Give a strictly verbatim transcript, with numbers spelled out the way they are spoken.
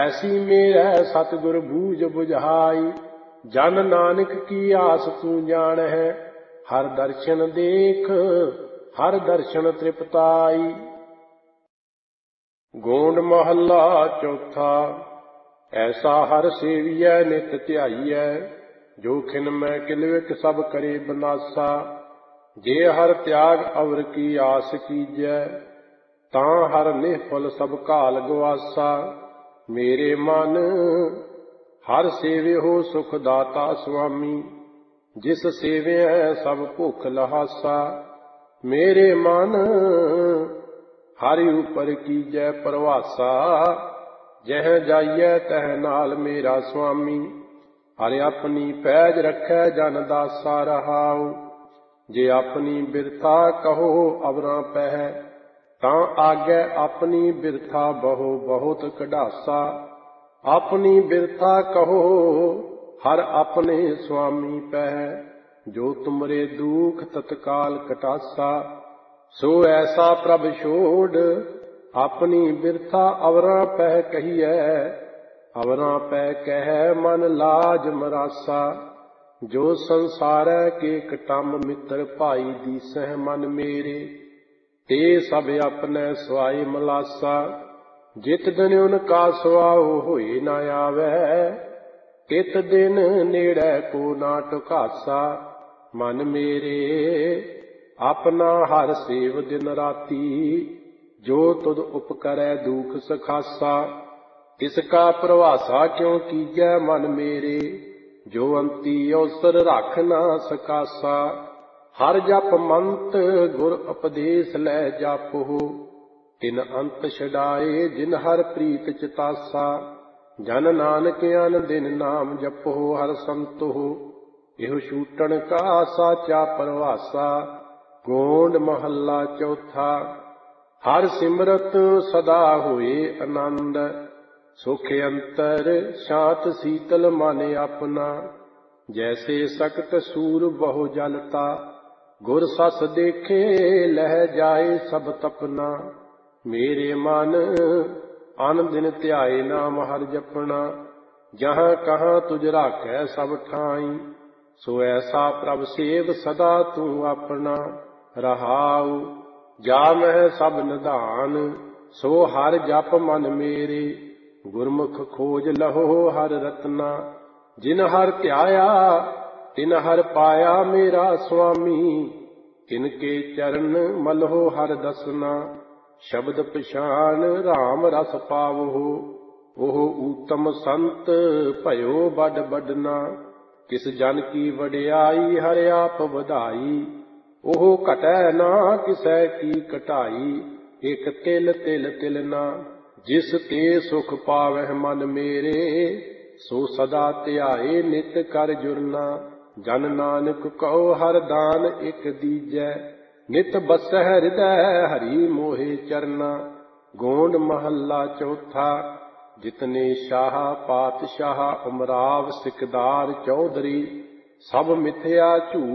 ऐसी मेरै सतगुर बूझ बुझाई, जन नानक की आस तू जान है। हर दर्शन देख हर दर्शन तृप्ताई। गोंड महला चौथा। ऐसा हर सेवियै नित ध्याईयै, जो खिन मैं किलविक सब करे बनासा। जे हर त्याग अवर की आस कीजै, तां हर निहफल सब काल गवासा। मेरे मन हर सेवे हो सुख दाता स्वामी, जिस सेवे सब भुख लहासा। मेरे मन हरि ऊपर कीजै परवासा, जह जाइयै तह नाल मेरा स्वामी। हरि अपनी पैज रखै जन दासा रहाओ, जे अपनी बिरथा कहो अवरां पह। तां आगे अपनी बिरथा बहो बहुत कढ़ासा। अपनी बिरथा कहो हर अपने स्वामी पह, जो तुमरे दुख तत्काल कटासा। सो ऐसा प्रभ छोड़ अपनी बिरथा अवरां पह कहिए, अवरां पह कह मन लाज मरासा। जो संसारै के कटम मित्र भाई दीसह मन मेरे, ते सब अपने स्वाई मलासा। जित दिन उनका सुआओ होए न आवे, तित दिन नेड़े को ना टुकासा। मन मेरे अपना हर सेव दिन राती, जो तुद उपकरै दुख सखासा। इसका प्रवासा क्यों कीजै मन मेरे, जो अंती अवसर रख ना सकासा। हर जप मंत गुर उपदेश लै जापो, तिन अंत छड़ाए जिन हर प्रीत चितासा। जन नानक अन दिन नाम जपो हर संतो, इहो छूटन का साचा परवासा। गोंड महला चौथा। हर सिमरत सदा होए आनंद, सुख अंतर शांत शीतल मन अपना। जैसे सकत सूर बहु जलता, गुर सस देखे लह जाए सब तपना। मेरे मन अन दिन ध्याए नाम हर जपना, जहाँ कहाँ तुझ राखै सब ठाई। सो ऐसा प्रभ सेव सदा तू अपना, रहाऊ जा मह सब निधान। सो हर जप मन मेरे, गुरमुख खोज लहो हर रत्ना। जिन हर ध्याया तिन हर पाया मेरा स्वामी, तिनके चरण मलहो हर दसना। शब्द पछान राम रस पावो, ओह उत्तम संत भयो बड बडना। किस जन की वडियाई हर आप वधाई, ओह घटै ना किसै की कटाई। एक तिल तिल तिलना, जिस ते सुख पावह मन मेरे, सो सदा ध्याए नित कर जुरना। जन नानक कहो हर दान एक दीजै, नित बसै हृदय हरि मोहे चरना। गोंड महला चौथा। जितने शाह पातशाह उमराव सिकदार चौधरी, सब मिथ्या झूठ